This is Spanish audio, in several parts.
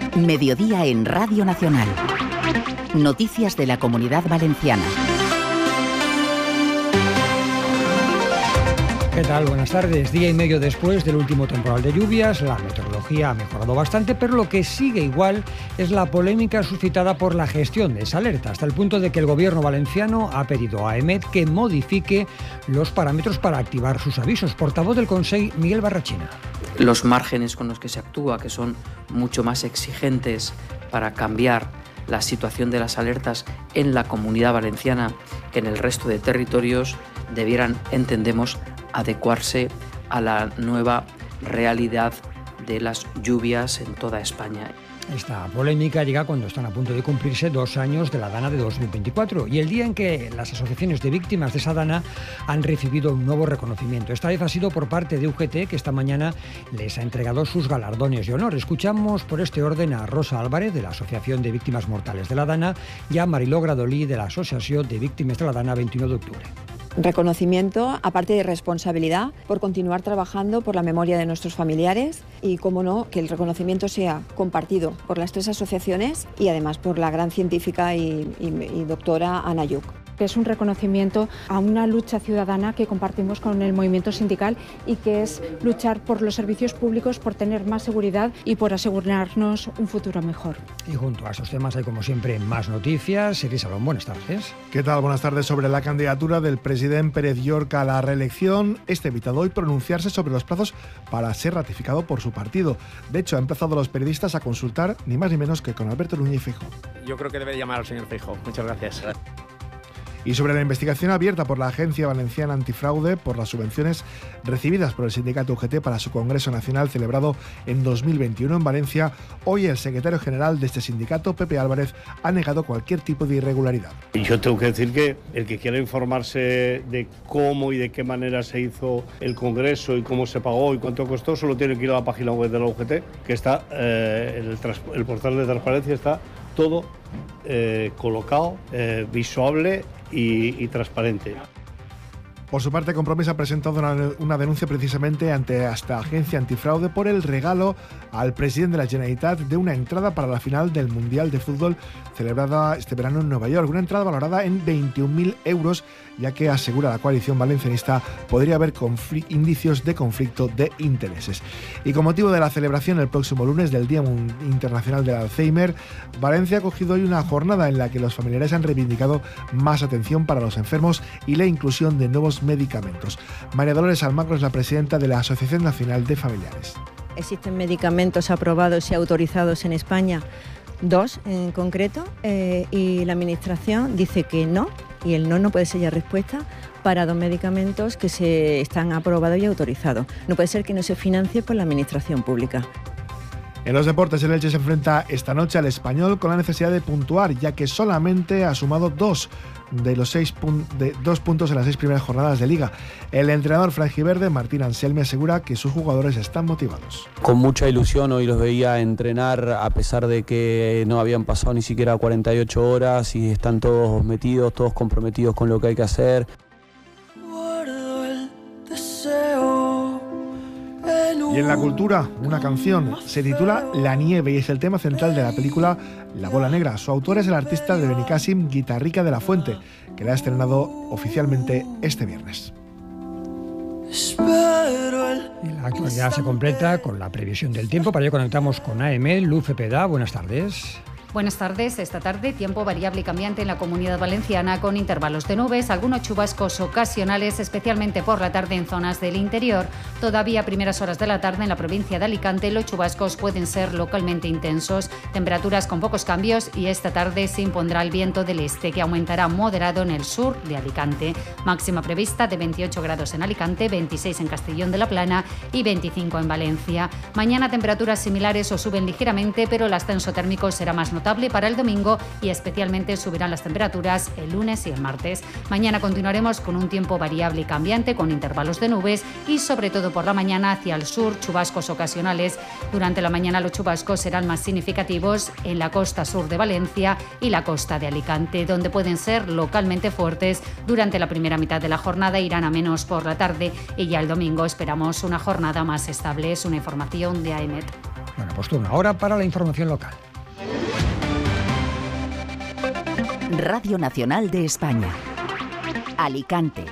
Mediodía en Radio Nacional. Noticias de la Comunidad Valenciana. ¿Qué tal? Buenas tardes. Día y medio después del último temporal de lluvias, la meteorología ha mejorado bastante, pero lo que sigue igual es la polémica suscitada por la gestión de esa alerta, hasta el punto de que el gobierno valenciano ha pedido a EMET que modifique los parámetros para activar sus avisos. Portavoz del Consell, Miguel Barrachina. Los márgenes con los que se actúa, que son mucho más exigentes para cambiar la situación de las alertas en la Comunidad Valenciana que en el resto de territorios, debieran, entendemos, adecuarse a la nueva realidad de las lluvias en toda España. Esta polémica llega cuando están a punto de cumplirse 2 años de la Dana de 2024 y el día en que las asociaciones de víctimas de esa Dana han recibido un nuevo reconocimiento. Esta vez ha sido por parte de UGT, que esta mañana les ha entregado sus galardones de honor. Escuchamos por este orden a Rosa Álvarez, de la Asociación de Víctimas Mortales de la Dana, y a Mariló Gradolí, de la Asociación de Víctimas de la Dana 21 de octubre. Reconocimiento, aparte de responsabilidad, por continuar trabajando por la memoria de nuestros familiares y, cómo no, que el reconocimiento sea compartido por las 3 asociaciones y además por la gran científica y doctora Ana Lluch. Es un reconocimiento a una lucha ciudadana que compartimos con el movimiento sindical y que es luchar por los servicios públicos, por tener más seguridad y por asegurarnos un futuro mejor. Y junto a estos temas hay, como siempre, más noticias. Iris Salón, buenas tardes. ¿Qué tal? Buenas tardes. Sobre la candidatura del presidente Pérez Llorca a la reelección, ha evitado hoy pronunciarse sobre los plazos para ser ratificado por su partido. De hecho, ha emplazado a los periodistas a consultar ni más ni menos que con Alberto Núñez Feijóo. Yo creo que debe llamar al señor Feijóo. Muchas gracias. Y sobre la investigación abierta por la Agencia Valenciana Antifraude por las subvenciones recibidas por el sindicato UGT para su Congreso Nacional celebrado en 2021 en Valencia, hoy el secretario general de este sindicato, Pepe Álvarez, ha negado cualquier tipo de irregularidad. Y yo tengo que decir que el que quiera informarse de cómo y de qué manera se hizo el Congreso y cómo se pagó y cuánto costó, solo tiene que ir a la página web de la UGT, que está el portal de transparencia, está todo colocado, visuable y transparente. Por su parte, Compromís ha presentado una denuncia precisamente ante esta agencia antifraude por el regalo al presidente de la Generalitat de una entrada para la final del Mundial de Fútbol celebrada este verano en Nueva York. Una entrada valorada en 21.000 euros, ya que, asegura la coalición valencianista, podría haber indicios de conflicto de intereses. Y con motivo de la celebración el próximo lunes del Día Internacional del Alzheimer, Valencia ha acogido hoy una jornada en la que los familiares han reivindicado más atención para los enfermos y la inclusión de nuevos medicamentos. María Dolores Almagro es la presidenta de la Asociación Nacional de Familiares. Existen medicamentos aprobados y autorizados en España, 2 en concreto, y la Administración dice que no, y el no puede ser ya respuesta para 2 medicamentos que se están aprobados y autorizados. No puede ser que no se financie por la Administración pública. En los deportes, el Elche se enfrenta esta noche al Español con la necesidad de puntuar, ya que solamente ha sumado 2 puntos en las 6 primeras jornadas de Liga. El entrenador franjiverde, Martín Anselmi, asegura que sus jugadores están motivados. Con mucha ilusión hoy los veía entrenar, a pesar de que no habían pasado ni siquiera 48 horas y están todos metidos, todos comprometidos con lo que hay que hacer. Y en la cultura, una canción se titula La nieve y es el tema central de la película La bola negra. Su autor es el artista de Benicàssim, Guitarrica de la Fuente, que la ha estrenado oficialmente este viernes. Y la actualidad se completa con la previsión del tiempo. Para ello conectamos con AEMET. Luz Cepeda, buenas tardes. Buenas tardes. Esta tarde, tiempo variable y cambiante en la Comunidad Valenciana con intervalos de nubes, algunos chubascos ocasionales, especialmente por la tarde en zonas del interior. Todavía a primeras horas de la tarde en la provincia de Alicante los chubascos pueden ser localmente intensos, temperaturas con pocos cambios y esta tarde se impondrá el viento del este que aumentará moderado en el sur de Alicante. Máxima prevista de 28 grados en Alicante, 26 en Castellón de la Plana y 25 en Valencia. Mañana temperaturas similares o suben ligeramente, pero el ascenso térmico será más notable para el domingo y especialmente subirán las temperaturas el lunes y el martes. Mañana continuaremos con un tiempo variable y cambiante con intervalos de nubes y sobre todo por la mañana hacia el sur chubascos ocasionales. Durante la mañana los chubascos serán más significativos en la costa sur de Valencia y la costa de Alicante, donde pueden ser localmente fuertes. Durante la primera mitad de la jornada irán a menos por la tarde y ya el domingo esperamos una jornada más estable. Es una información de AEMET. Bueno, pues turno ahora para la información local. Radio Nacional de España. Alicante.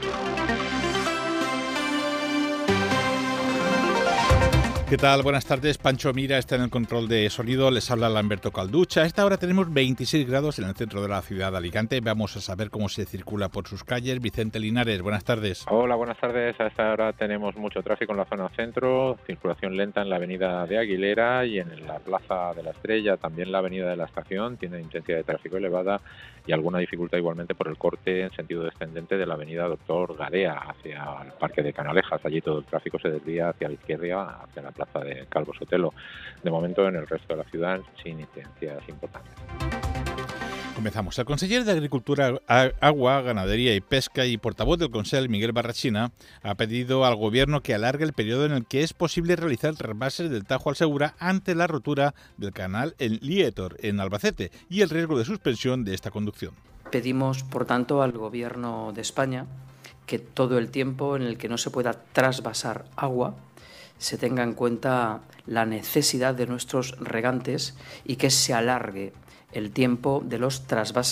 ¿Qué tal? Buenas tardes. Pancho Mira está en el control de sonido. Les habla Lamberto Calducha. A esta hora tenemos 26 grados en el centro de la ciudad de Alicante. Vamos a saber cómo se circula por sus calles. Vicente Linares, buenas tardes. Hola, buenas tardes. A esta hora tenemos mucho tráfico en la zona centro, circulación lenta en la avenida de Aguilera y en la Plaza de la Estrella. También la avenida de la Estación tiene intensidad de tráfico elevada y alguna dificultad igualmente por el corte en sentido descendente de la avenida Doctor Garea hacia el Parque de Canalejas. Allí todo el tráfico se desvía hacia la izquierda, hacia la Plaza de Calvo Sotelo. De momento en el resto de la ciudad sin incidencias importantes. Comenzamos. El conseller de Agricultura, Agua, Ganadería y Pesca y portavoz del Consell, Miguel Barrachina, ha pedido al Gobierno que alargue el periodo en el que es posible realizar trasvases del Tajo al Segura ante la rotura del canal en Lietor, en Albacete, y el riesgo de suspensión de esta conducción. Pedimos, por tanto, al Gobierno de España que todo el tiempo en el que no se pueda trasvasar agua se tenga en cuenta la necesidad de nuestros regantes y que se alargue el tiempo de los trasvases